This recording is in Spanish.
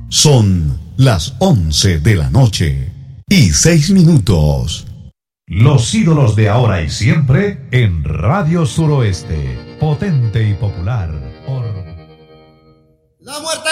Son las 11 de la noche y 6 minutos. Los ídolos de ahora y siempre en Radio Suroeste. Potente y popular por... La muerte